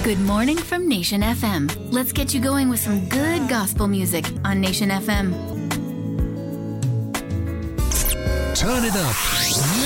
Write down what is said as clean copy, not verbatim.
Good morning from Nation FM. Let's get you going with some good gospel music on Nation FM. Turn it up.